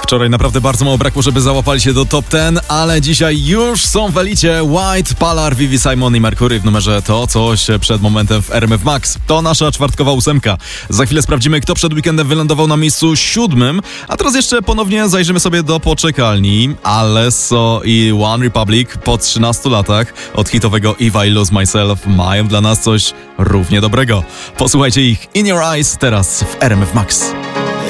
Wczoraj naprawdę bardzo mało brakło, żeby załapali się do top 10, ale dzisiaj już są w elicie White, Palar, Vivi, Simon i Mercury w numerze To Coś przed momentem w RMF Max. To nasza czwartkowa ósemka. Za chwilę sprawdzimy, kto przed weekendem wylądował na miejscu 7, a teraz jeszcze ponownie zajrzymy sobie do poczekalni. Alesso i One Republic po 13 latach od hitowego If I Lose Myself mają dla nas coś równie dobrego. Posłuchajcie ich In Your Eyes teraz w RMF Max.